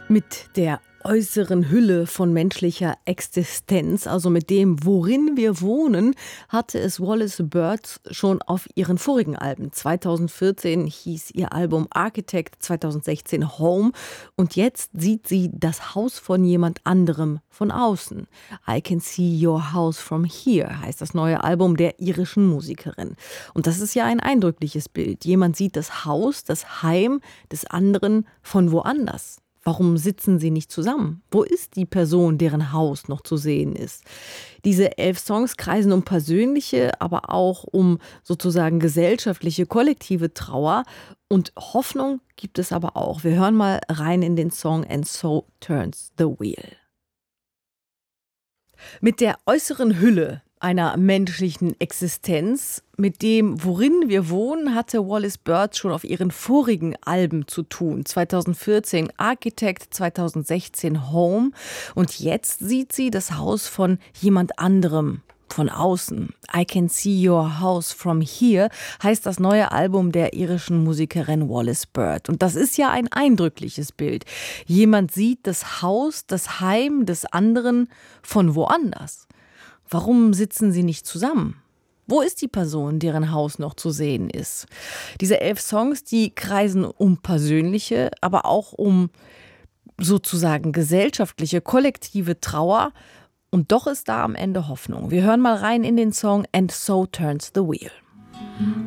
Mit der äußeren Hülle von menschlicher Existenz, also mit dem, worin wir wohnen, hatte es Wallis Bird schon auf ihren vorigen Alben. 2014 hieß ihr Album Architect, 2016 Home und jetzt sieht sie das Haus von jemand anderem von außen. I Can See Your House From Here heißt das neue Album der irischen Musikerin. Und das ist ja ein eindrückliches Bild. Jemand sieht das Haus, das Heim des anderen von woanders. Warum sitzen sie nicht zusammen? Wo ist die Person, deren Haus noch zu sehen ist? Diese 11 Songs kreisen um persönliche, aber auch um sozusagen gesellschaftliche, kollektive Trauer. Und Hoffnung gibt es aber auch. Wir hören mal rein in den Song And So Turns the Wheel. Mit der äußeren Hülle einer menschlichen Existenz, mit dem, worin wir wohnen, hatte Wallis Bird schon auf ihren vorigen Alben zu tun. 2014 Architect, 2016 Home und jetzt sieht sie das Haus von jemand anderem von außen. I Can See Your House From Here heißt das neue Album der irischen Musikerin Wallis Bird. Und das ist ja ein eindrückliches Bild. Jemand sieht das Haus, das Heim des anderen von woanders. Warum sitzen sie nicht zusammen? Wo ist die Person, deren Haus noch zu sehen ist? Diese 11 Songs, die kreisen um persönliche, aber auch um sozusagen gesellschaftliche, kollektive Trauer. Und doch ist da am Ende Hoffnung. Wir hören mal rein in den Song And So Turns the Wheel.